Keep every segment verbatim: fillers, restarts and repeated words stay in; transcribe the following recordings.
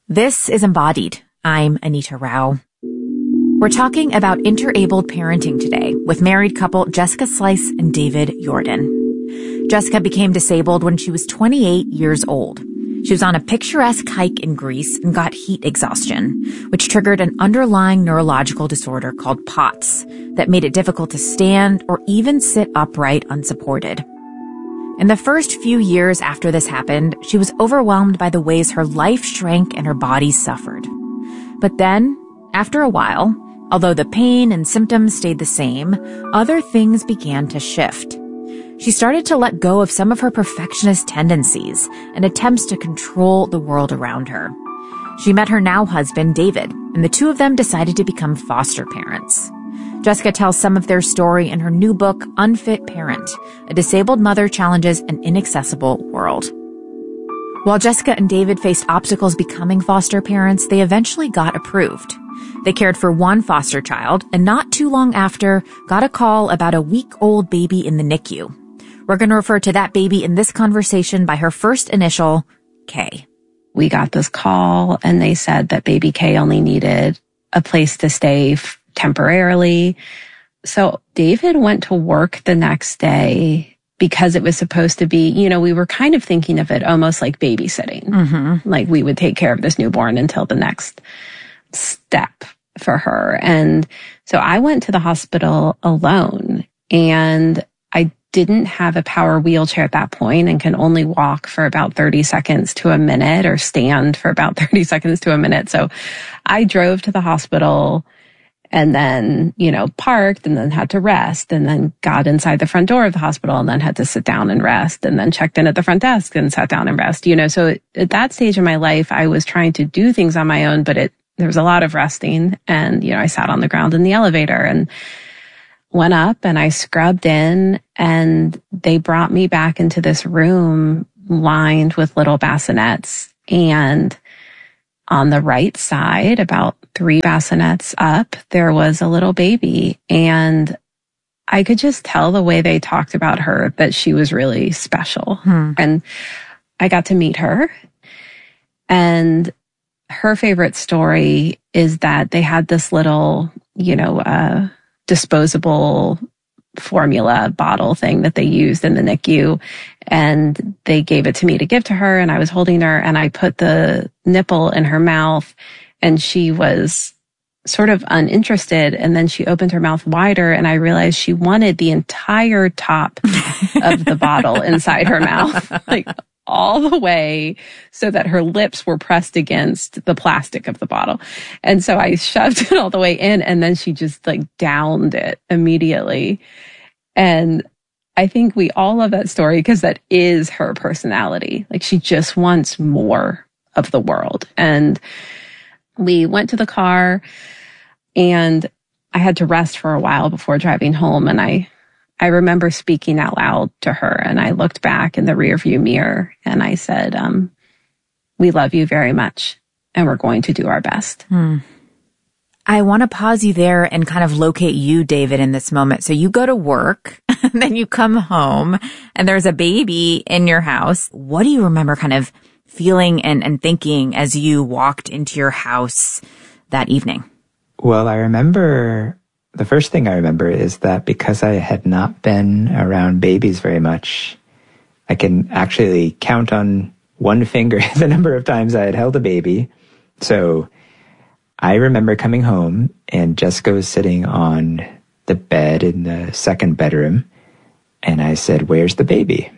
This is Embodied. I'm Anita Rao. We're talking about interabled parenting today with married couple Jessica Slice and David Yordan. Jessica became disabled when she was twenty-eight years old. She was on a picturesque hike in Greece and got heat exhaustion, which triggered an underlying neurological disorder called POTS that made it difficult to stand or even sit upright unsupported. In the first few years after this happened, she was overwhelmed by the ways her life shrank and her body suffered. But then, after a while, although the pain and symptoms stayed the same, other things began to shift. She started to let go of some of her perfectionist tendencies and attempts to control the world around her. She met her now husband, David, and the two of them decided to become foster parents. Jessica tells some of their story in her new book, Unfit Parent, A Disabled Mother Challenges an Inaccessible World. While Jessica and David faced obstacles becoming foster parents, they eventually got approved. They cared for one foster child, and not too long after, got a call about a week-old baby in the N I C U. We're going to refer to that baby in this conversation by her first initial, K. We got this call, and they said that baby K only needed a place to stay f- temporarily. So David went to work the next day because it was supposed to be, you know, we were kind of thinking of it almost like babysitting. Mm-hmm. Like we would take care of this newborn until the next step for her. And so I went to the hospital alone, and I didn't have a power wheelchair at that point and can only walk for about thirty seconds to a minute or stand for about thirty seconds to a minute. So I drove to the hospital and then, you know, parked and then had to rest and then got inside the front door of the hospital and then had to sit down and rest and then checked in at the front desk and sat down and rest, you know. So at that stage in my life, I was trying to do things on my own, but it, there was a lot of resting. And, you know, I sat on the ground in the elevator and went up and I scrubbed in, and they brought me back into this room lined with little bassinets. And on the right side, about three bassinets up, there was a little baby. And I could just tell the way they talked about her that she was really special. Hmm. And I got to meet her. And her favorite story is that they had this little, you know, uh, disposable formula bottle thing that they used in the N I C U. And they gave it to me to give to her. And I was holding her and I put the nipple in her mouth and she was sort of uninterested. And then she opened her mouth wider and I realized she wanted the entire top of the bottle inside her mouth, like all the way so that her lips were pressed against the plastic of the bottle. And so I shoved it all the way in and then she just like downed it immediately. And I think we all love that story because that is her personality. Like she just wants more of the world. And we went to the car and I had to rest for a while before driving home. And I, I remember speaking out loud to her and I looked back in the rearview mirror and I said, um, we love you very much and we're going to do our best. Hmm. I want to pause you there and kind of locate you, David, in this moment. So you go to work, and then you come home, and there's a baby in your house. What do you remember kind of feeling and, and thinking as you walked into your house that evening? Well, I remember, the first thing I remember is that because I had not been around babies very much, I can actually count on one finger the number of times I had held a baby. So I remember coming home and Jessica was sitting on the bed in the second bedroom. And I said, where's the baby?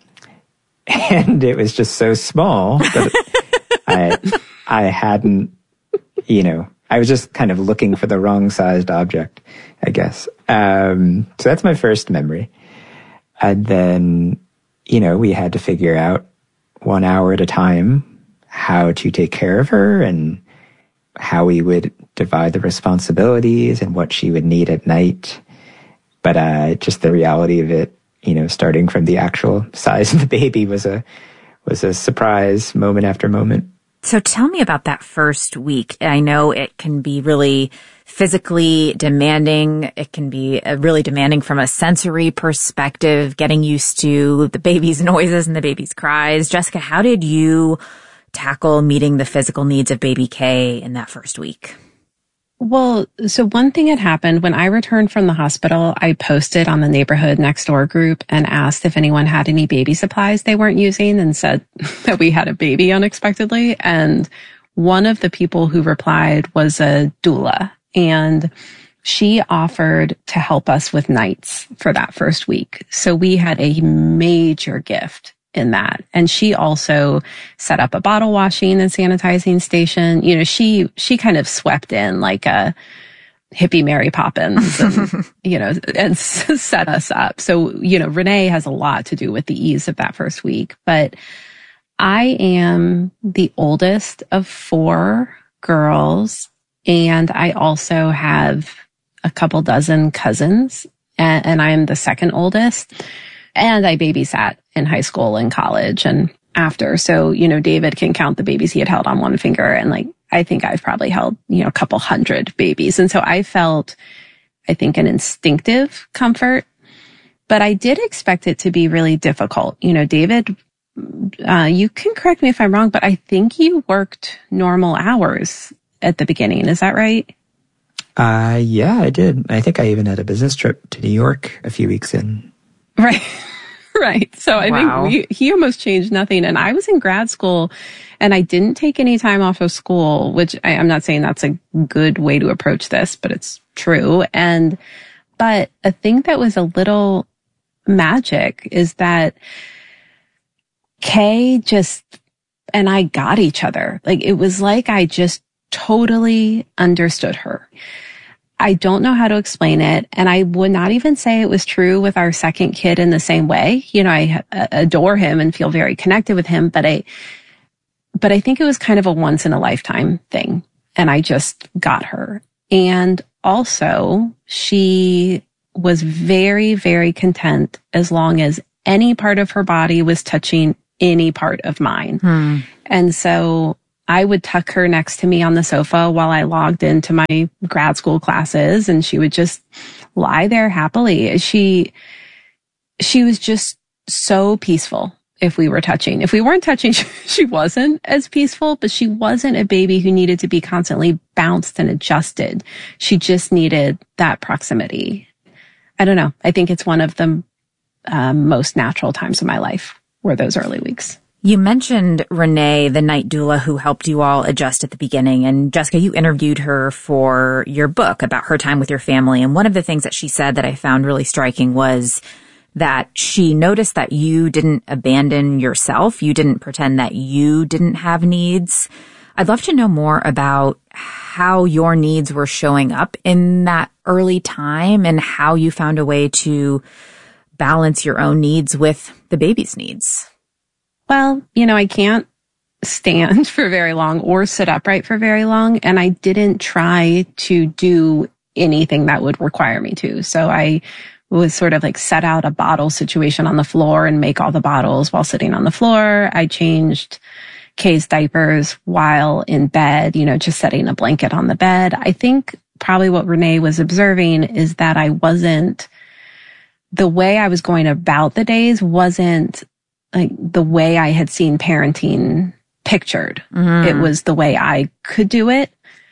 And it was just so small that I, I hadn't, you know, I was just kind of looking for the wrong sized object, I guess. Um, so that's my first memory. And then, you know, we had to figure out one hour at a time how to take care of her and how we would divide the responsibilities and what she would need at night. But uh, just the reality of it, you know, starting from the actual size of the baby was a was a surprise moment after moment. So tell me about that first week. I know it can be really physically demanding. It can be really demanding from a sensory perspective, getting used to the baby's noises and the baby's cries. Jessica, how did you tackle meeting the physical needs of baby Kay in that first week? Well, so one thing had happened when I returned from the hospital. I posted on the neighborhood next door group and asked if anyone had any baby supplies they weren't using, and said that we had a baby unexpectedly. And one of the people who replied was a doula, and she offered to help us with nights for that first week. So we had a major gift in that. And she also set up a bottle washing and sanitizing station. You know, she, she kind of swept in like a hippie Mary Poppins, and, you know, and set us up. So, you know, Renee has a lot to do with the ease of that first week. But I am the oldest of four girls, and I also have a couple dozen cousins, and, and I'm the second oldest. And I babysat in high school and college and after. So, you know, David can count the babies he had held on one finger. And like, I think I've probably held, you know, a couple hundred babies. And so I felt, I think, an instinctive comfort, but I did expect it to be really difficult. You know, David, uh, you can correct me if I'm wrong, but I think you worked normal hours at the beginning. Is that right? Uh, yeah, I did. I think I even had a business trip to New York a few weeks in. Right. Right. So I Wow. think we, he almost changed nothing. And I was in grad school and I didn't take any time off of school, which I, I'm not saying that's a good way to approach this, but it's true. And, but a thing that was a little magic is that Kay just, and I got each other. Like, it was like I just totally understood her. I don't know how to explain it. And I would not even say it was true with our second kid in the same way. You know, I adore him and feel very connected with him, but I, but I think it was kind of a once in a lifetime thing. And I just got her. And also she was very, very content as long as any part of her body was touching any part of mine. Hmm. And so I would tuck her next to me on the sofa while I logged into my grad school classes, and she would just lie there happily. She, she was just so peaceful if we were touching. If we weren't touching, she wasn't as peaceful, but she wasn't a baby who needed to be constantly bounced and adjusted. She just needed that proximity. I don't know. I think it's one of the um, most natural times of my life were those early weeks. You mentioned Renee, the night doula who helped you all adjust at the beginning. And Jessica, you interviewed her for your book about her time with your family. And one of the things that she said that I found really striking was that she noticed that you didn't abandon yourself. You didn't pretend that you didn't have needs. I'd love to know more about how your needs were showing up in that early time and how you found a way to balance your own needs with the baby's needs. Well, you know, I can't stand for very long or sit upright for very long. And I didn't try to do anything that would require me to. So I was sort of like set out a bottle situation on the floor and make all the bottles while sitting on the floor. I changed Kay's diapers while in bed, you know, just setting a blanket on the bed. I think probably what Renee was observing is that I wasn't, the way I was going about the days wasn't like the way I had seen parenting pictured. Mm-hmm. It was the way I could do it.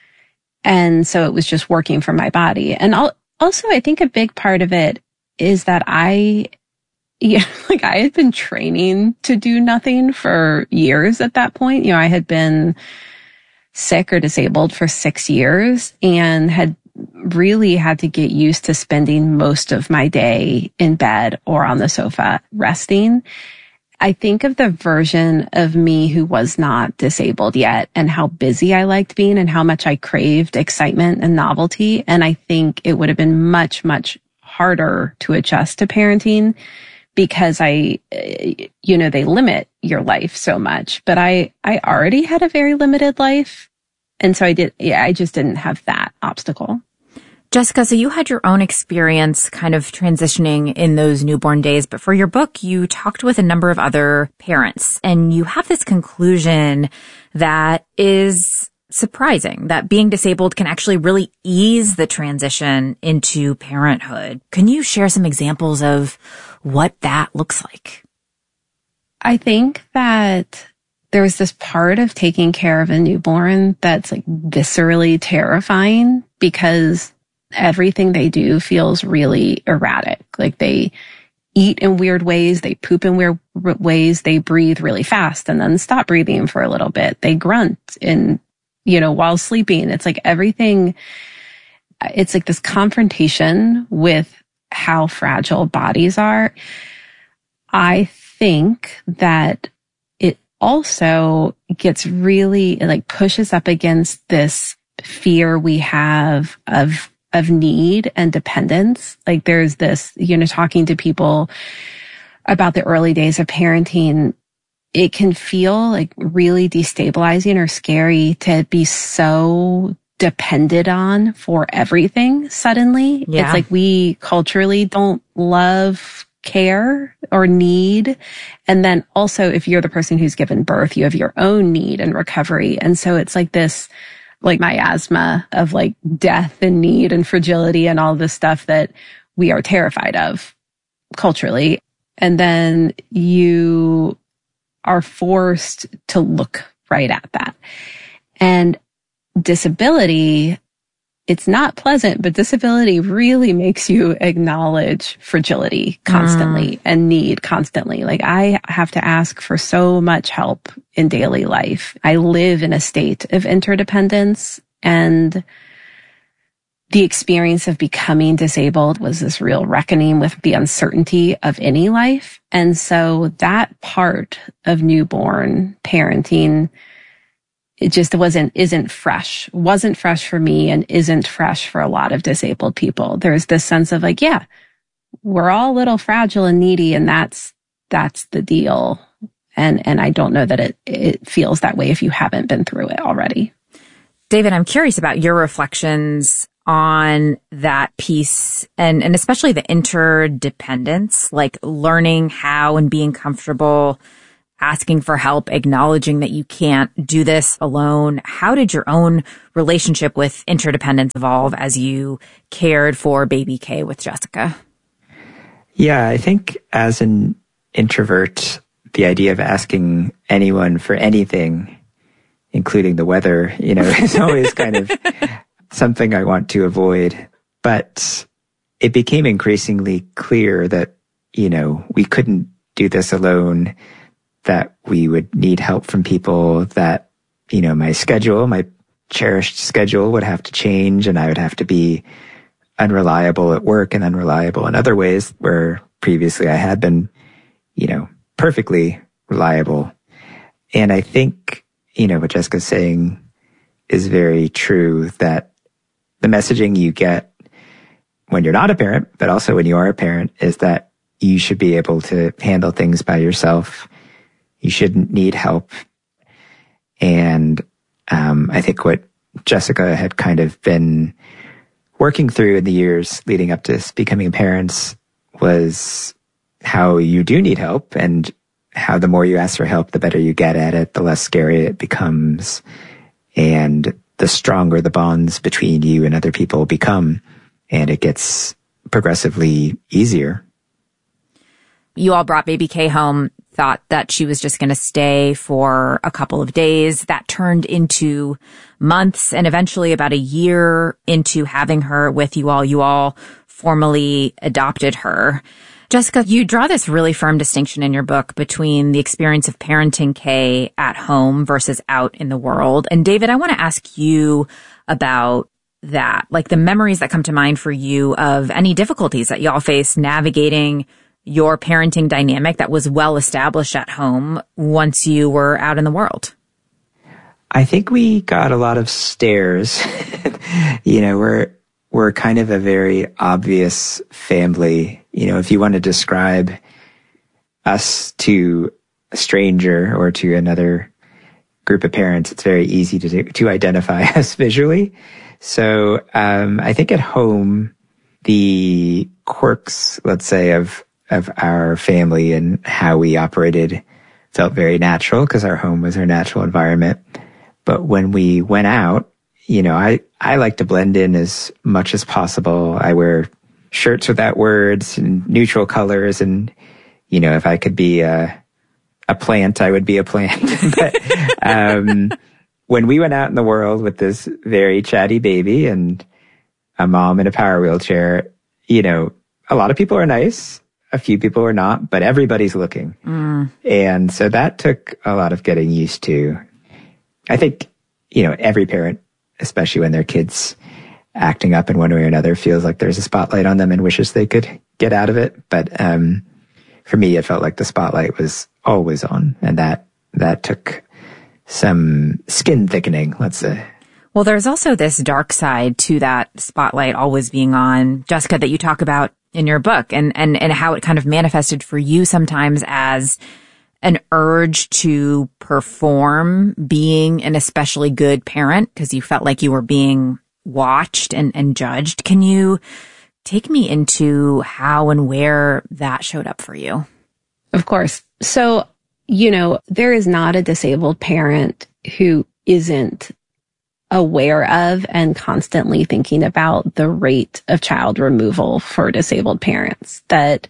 And so it was just working for my body. And also, I think a big part of it is that I, yeah, like I had been training to do nothing for years at that point. You know, I had been sick or disabled for six years and had really had to get used to spending most of my day in bed or on the sofa resting. I think of the version of me who was not disabled yet and how busy I liked being and how much I craved excitement and novelty. And I think it would have been much, much harder to adjust to parenting because I, you know, they limit your life so much. But I, I already had a very limited life. And so I did, yeah, I just didn't have that obstacle. Jessica, so you had your own experience kind of transitioning in those newborn days, but for your book, you talked with a number of other parents, and you have this conclusion that is surprising, that being disabled can actually really ease the transition into parenthood. Can you share some examples of what that looks like? I think that there's this part of taking care of a newborn that's like viscerally terrifying because everything they do feels really erratic. Like they eat in weird ways, they poop in weird ways, they breathe really fast and then stop breathing for a little bit. They grunt in, you know, while sleeping. It's like everything, it's like this confrontation with how fragile bodies are. I think that it also gets really, it like pushes up against this fear we have of of need and dependence. Like there's this, you know, talking to people about the early days of parenting, it can feel like really destabilizing or scary to be so depended on for everything suddenly. Yeah. It's like we culturally don't love care or need. And then also if you're the person who's given birth, you have your own need and recovery. And so it's like this, like miasma of like death and need and fragility and all this stuff that we are terrified of culturally. And then you are forced to look right at that. And disability, it's not pleasant, but disability really makes you acknowledge fragility constantly mm. and need constantly. Like I have to ask for so much help in daily life. I live in a state of interdependence, and the experience of becoming disabled was this real reckoning with the uncertainty of any life. And so that part of newborn parenting, it just wasn't, isn't fresh, wasn't fresh for me and isn't fresh for a lot of disabled people. There's this sense of like, yeah, we're all a little fragile and needy, and that's, that's the deal. And, and I don't know that it, it feels that way if you haven't been through it already. David, I'm curious about your reflections on that piece and, and especially the interdependence, like learning how and being comfortable asking for help, acknowledging that you can't do this alone. How did your own relationship with interdependence evolve as you cared for baby Kay with Jessica? Yeah, I think as an introvert, the idea of asking anyone for anything, including the weather, you know, is always kind of something I want to avoid. But it became increasingly clear that, you know, we couldn't do this alone, that we would need help from people, that, you know, my schedule, my cherished schedule would have to change, and I would have to be unreliable at work and unreliable in other ways where previously I had been, you know, perfectly reliable. And I think, you know, what Jessica's saying is very true, that the messaging you get when you're not a parent, but also when you are a parent, is that you should be able to handle things by yourself. You shouldn't need help. And um, I think what Jessica had kind of been working through in the years leading up to becoming parents was how you do need help, and how the more you ask for help, the better you get at it, the less scary it becomes, and the stronger the bonds between you and other people become, and it gets progressively easier. You all brought baby Kay home, thought that she was just going to stay for a couple of days. That turned into months, and eventually about a year into having her with you all, you all formally adopted her. Jessica, you draw this really firm distinction in your book between the experience of parenting Kay at home versus out in the world. And David, I want to ask you about that, like the memories that come to mind for you of any difficulties that y'all faced navigating your parenting dynamic that was well established at home once you were out in the world. I think we got a lot of stares. You know, we're we're kind of a very obvious family. You know, if you want to describe us to a stranger or to another group of parents, it's very easy to do, to identify us visually. So um, I think at home, the quirks, let's say, of of our family and how we operated felt very natural because our home was our natural environment. But when we went out, you know, I, I like to blend in as much as possible. I wear shirts without words and neutral colors. And, you know, if I could be a, a plant, I would be a plant. But um, when we went out in the world with this very chatty baby and a mom in a power wheelchair, you know, a lot of people are nice, a few people are not, but everybody's looking. Mm. And so that took a lot of getting used to. I think, you know, every parent, especially when their kids acting up in one way or another, feels like there's a spotlight on them and wishes they could get out of it. But um, for me, it felt like the spotlight was always on, and that that took some skin thickening, let's say. Well, there's also this dark side to that spotlight always being on, Jessica, that you talk about in your book, and, and, and how it kind of manifested for you sometimes as an urge to perform being an especially good parent because you felt like you were being watched and, and judged. Can you take me into how and where that showed up for you? Of course. So, you know, there is not a disabled parent who isn't aware of and constantly thinking about the rate of child removal for disabled parents. That,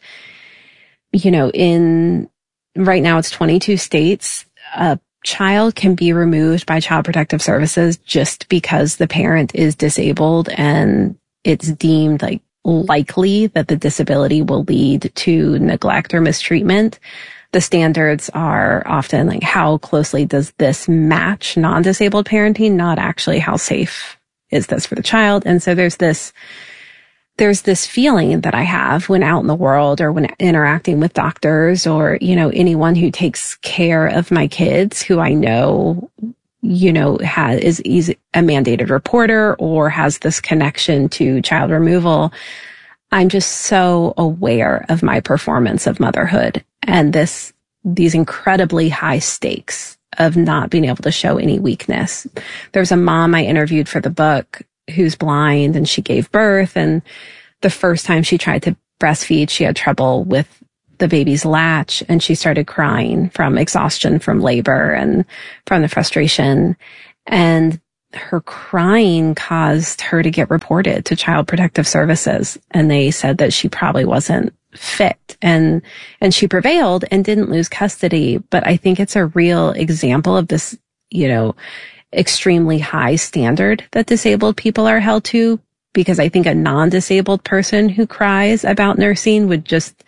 you know, in right now it's twenty-two states, a child can be removed by Child Protective Services just because the parent is disabled and it's deemed like likely that the disability will lead to neglect or mistreatment. The standards are often like, how closely does this match non-disabled parenting, not actually how safe is this for the child. And so there's this, there's this feeling that I have when out in the world or when interacting with doctors or, you know, anyone who takes care of my kids who I know, you know, has, is, is a mandated reporter or has this connection to child removal. I'm just so aware of my performance of motherhood and this, these incredibly high stakes of not being able to show any weakness. There's a mom I interviewed for the book who's blind and she gave birth. And the first time she tried to breastfeed, she had trouble with the baby's latch and she started crying from exhaustion from labor and from the frustration. And her crying caused her to get reported to Child Protective Services. And they said that she probably wasn't fit and, and she prevailed and didn't lose custody. But I think it's a real example of this, you know, extremely high standard that disabled people are held to, because I think a non-disabled person who cries about nursing would just,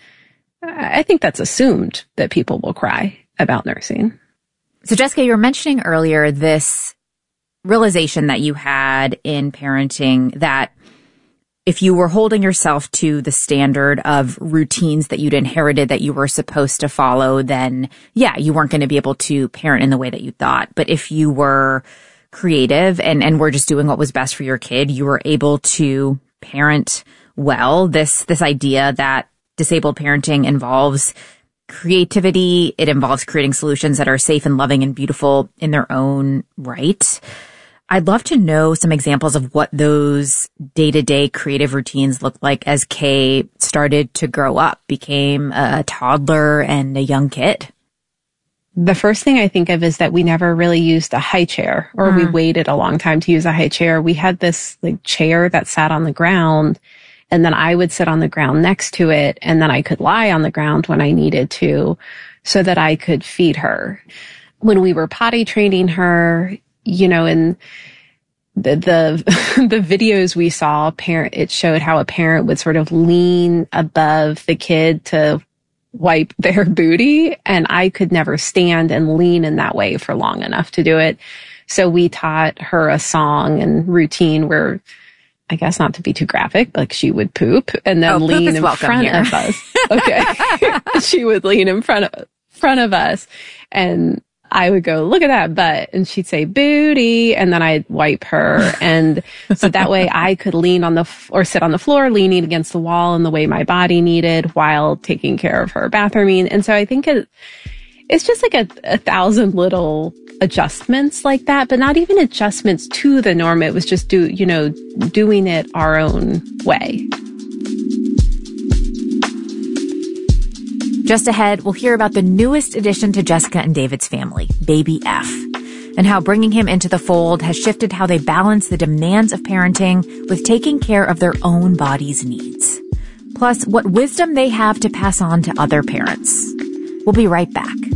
I think that's assumed that people will cry about nursing. So Jessica, you were mentioning earlier this realization that you had in parenting that if you were holding yourself to the standard of routines that you'd inherited that you were supposed to follow, then yeah, you weren't going to be able to parent in the way that you thought. But if you were creative and, and were just doing what was best for your kid, you were able to parent well. This, this idea that disabled parenting involves creativity, it involves creating solutions that are safe and loving and beautiful in their own right. I'd love to know some examples of what those day-to-day creative routines looked like as Kay started to grow up, became a toddler and a young kid. The first thing I think of is that we never really used a high chair, or mm. we waited a long time to use a high chair. We had this like chair that sat on the ground, and then I would sit on the ground next to it, and then I could lie on the ground when I needed to so that I could feed her. When we were potty training her, you know, and the, the, the videos we saw, parent, it showed how a parent would sort of lean above the kid to wipe their booty. And I could never stand and lean in that way for long enough to do it. So we taught her a song and routine where, I guess not to be too graphic, but like she would poop and then oh, lean in front here. of us. Okay. She would lean in front of, front of us, and I would go, look at that butt. And she'd say, booty. And then I'd wipe her. And so that way I could lean on the, f- or sit on the floor, leaning against the wall in the way my body needed while taking care of her bathrooming. And so I think it, it's just like a, a thousand little adjustments like that, but not even adjustments to the norm. It was just do, you know, doing it our own way. Just ahead, we'll hear about the newest addition to Jessica and David's family, Baby F, and how bringing him into the fold has shifted how they balance the demands of parenting with taking care of their own body's needs. Plus, what wisdom they have to pass on to other parents. We'll be right back.